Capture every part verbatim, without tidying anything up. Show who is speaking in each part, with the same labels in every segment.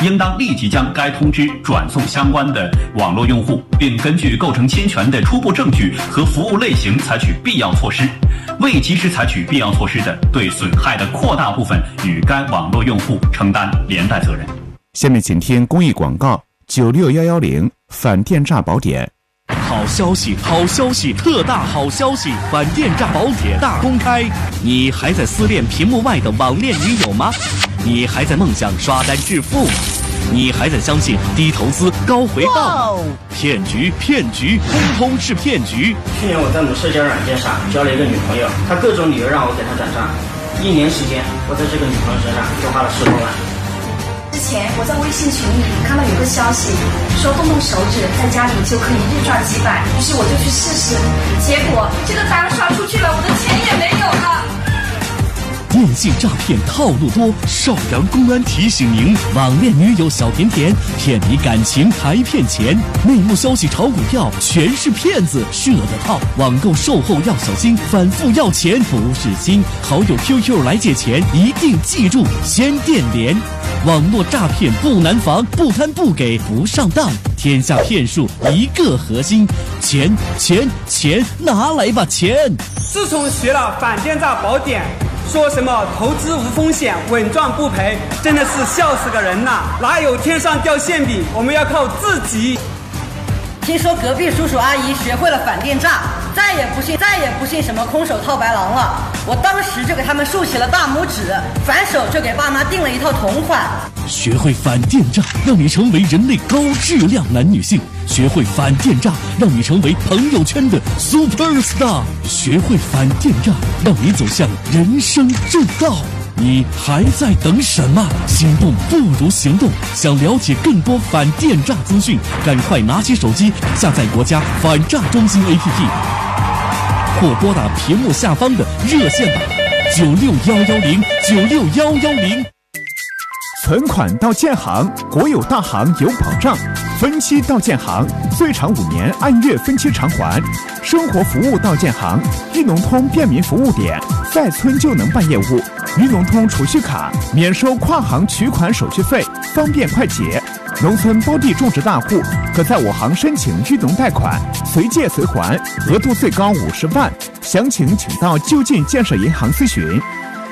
Speaker 1: 应当立即将该通知转送相关的网络用户，并根据构成侵权的初步证据和服务类型采取必要措施。未及时采取必要措施的，对损害的扩大部分与该网络用户承担连带责任。
Speaker 2: 下面请听公益广告：九六一一零反电诈宝典。
Speaker 3: 好消息，好消息，特大好消息！反电诈宝典大公开！你还在思恋屏幕外的网恋女友吗？你还在梦想刷单致富吗？你还在相信低投资高回报吗？骗局，骗局，通通是骗局！
Speaker 4: 去年我在某社交软件上交了一个女朋友，她各种理由让我给她转账，一年时间，我在这个女朋友身上就花了十多万。
Speaker 5: 之前我在微信群里看到有个消息，说动动手指在家里就可以日赚几百，于是我就去试试，结果这个单刷出去了，我的钱也没有了。
Speaker 3: 电信诈骗套路多，邵阳公安提醒您：网恋女友小甜甜骗你感情还骗钱，内幕消息炒股票全是骗子设的套，网购售后要小心，反复要钱不是心，好友 Q Q 来借钱一定记住先电联。网络诈骗不难防，不贪不给不上当，天下骗术一个核心，钱钱钱，拿来吧钱！
Speaker 6: 自从学了反电诈宝典，说什么投资无风险，稳赚不赔，真的是笑死个人呐！哪有天上掉馅饼，我们要靠自己。
Speaker 7: 听说隔壁叔叔阿姨学会了反电诈，再也不信再也不信什么空手套白狼了。我当时就给他们竖起了大拇指，反手就给爸妈订了一套同款。
Speaker 3: 学会反电诈，让你成为人类高质量男女性；学会反电诈，让你成为朋友圈的 super star；学会反电诈，让你走向人生正道。你还在等什么？心动不如行动！想了解更多反电诈资讯，赶快拿起手机下载国家反诈中心 A P P， 或拨打屏幕下方的热线码九六幺幺零九六幺幺零。
Speaker 2: 存款到建行，国有大行有保障；分期到建行，最长五年按月分期偿还；生活服务到建行，裕农通便民服务点，在村就能办业务。裕农通储蓄卡免收跨行取款手续费，方便快捷。农村包地种植大户可在我行申请裕农贷款，随借随还，额度最高五十万。详情请到就近建设银行咨询。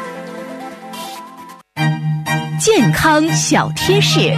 Speaker 8: 健康小贴士。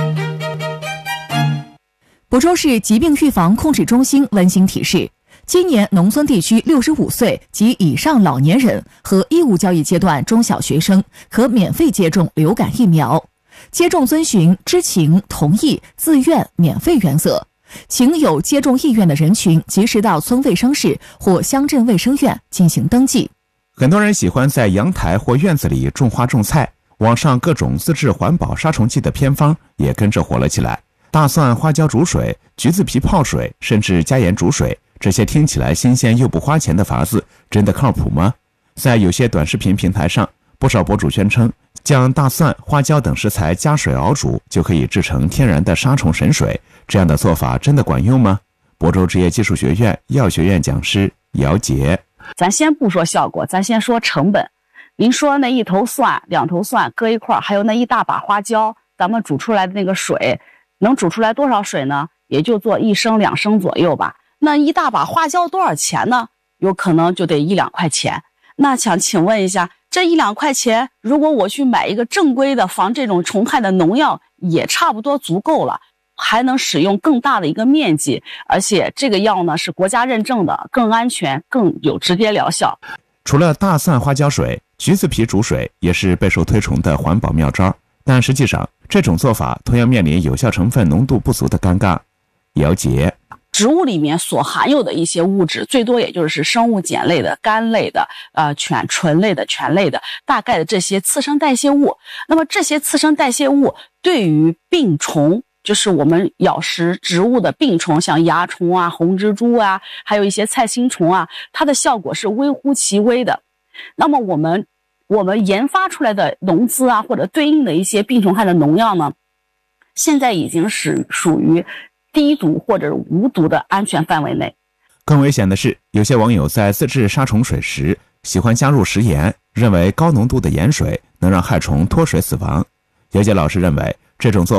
Speaker 8: 亳州市疾病预防控制中心温馨提示：今年农村地区六十五岁及以上老年人和义务教育阶段中小学生可免费接种流感疫苗。接种遵循知情、同意、自愿、免费原则，请有接种意愿的人群及时到村卫生室或乡镇卫生院进行登记。
Speaker 2: 很多人喜欢在阳台或院子里种花种菜，网上各种自制环保杀虫剂的偏方也跟着火了起来。大蒜、花椒煮水、橘子皮泡水，甚至加盐煮水，这些听起来新鲜又不花钱的法子，真的靠谱吗？在有些短视频平台上，不少博主宣称将大蒜、花椒等食材加水熬煮，就可以制成天然的杀虫神水。这样的做法真的管用吗？亳州职业技术学院药学院讲师姚杰：
Speaker 9: 咱先不说效果，咱先说成本。您说那一头蒜、两头蒜搁一块儿，还有那一大把花椒，咱们煮出来的那个水，能煮出来多少水呢？也就做一升两升左右吧。那一大把花椒多少钱呢？有可能就得一两块钱。那想请问一下，这一两块钱，如果我去买一个正规的防这种虫害的农药，也差不多足够了，还能使用更大的一个面积，而且这个药呢是国家认证的，更安全，更有直接疗效。
Speaker 2: 除了大蒜花椒水，橘子皮煮水也是备受推崇的环保妙招，但实际上这种做法同样面临有效成分浓度不足的尴尬。姚杰：
Speaker 9: 植物里面所含有的一些物质，最多也就是生物碱类的、苷类的、呃醛醇类的、醛类的，大概的这些次生代谢物。那么这些次生代谢物对于病虫，就是我们咬食植物的病虫，像蚜虫啊、红蜘蛛啊，还有一些菜青虫啊，它的效果是微乎其微的。那么我们我们研发出来的农资啊，或者对应的一些病虫害的农药呢，现在已经是属于低毒或者无毒的安全范围内。
Speaker 2: 更危险的是，有些网友在自制杀虫水时喜欢加入食盐，认为高浓度的盐水能让害虫脱水死亡。姚杰老师认为，这种做